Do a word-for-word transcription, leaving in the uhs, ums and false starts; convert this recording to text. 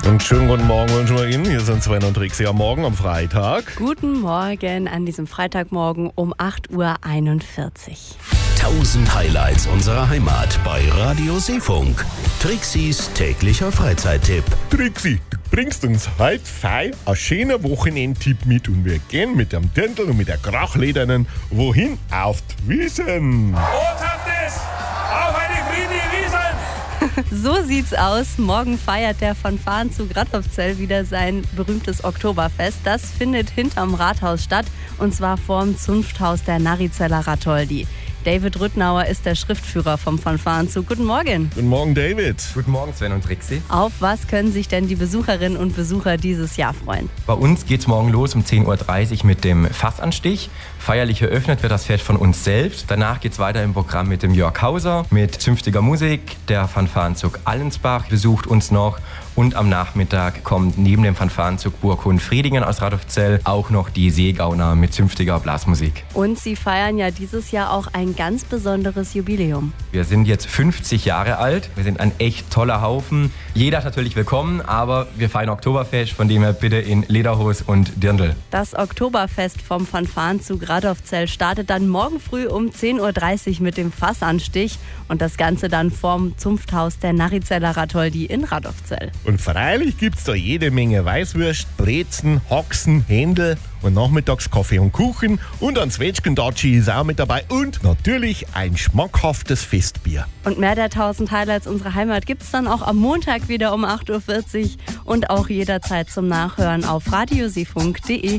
Und schönen guten Morgen wünschen wir Ihnen. Hier sind Sven und Trixie am Morgen, am Freitag. Guten Morgen an diesem Freitagmorgen um acht Uhr einundvierzig. tausend Highlights unserer Heimat bei Radio Seefunk. Trixis täglicher Freizeittipp. Trixie, du bringst uns heute fein ein schöner Wochenendtipp mit und wir gehen mit dem Dirndl und mit der Krachledernen wohin? Auf die Wiesn. Bothaftes auf eine friedliche Wiesn! So sieht's aus. Morgen feiert der Fanfarenzug Radolfzell wieder sein berühmtes Oktoberfest. Das findet hinterm Rathaus statt und zwar vorm Zunfthaus der Narrizeller Ratoldi. David Rüttnauer ist der Schriftführer vom Fanfarenzug. Guten Morgen. Guten Morgen, David. Guten Morgen, Sven und Trixie. Auf was können sich denn die Besucherinnen und Besucher dieses Jahr freuen? Bei uns geht's morgen los um zehn Uhr dreißig mit dem Fassanstich. Feierlich eröffnet wird das Fest von uns selbst. Danach geht's weiter im Programm mit dem Jörg Hauser, mit zünftiger Musik. Der Fanfarenzug Allensbach besucht uns noch. Und am Nachmittag kommt neben dem Fanfarenzug Burghund Friedingen aus Radolfzell auch noch die Seegauner mit zünftiger Blasmusik. Und Sie feiern ja dieses Jahr auch ein ganz besonderes Jubiläum. Wir sind jetzt fünfzig Jahre alt. Wir sind ein echt toller Haufen. Jeder ist natürlich willkommen, aber wir feiern Oktoberfest, von dem her bitte in Lederhose und Dirndl. Das Oktoberfest vom Fanfarenzug Radolfzell startet dann morgen früh um zehn Uhr dreißig mit dem Fassanstich und das Ganze dann vorm Zunfthaus der Narrizeller Ratoldi in Radolfzell. Und freilich gibt's da jede Menge Weißwürst, Brezen, Haxen, Händel und nachmittags Kaffee und Kuchen und ein Zwetschgendatschi ist auch mit dabei und natürlich ein schmackhaftes Festbier. Und mehr der tausend Highlights unserer Heimat gibt's dann auch am Montag wieder um acht Uhr vierzig und auch jederzeit zum Nachhören auf radioseefunk punkt de.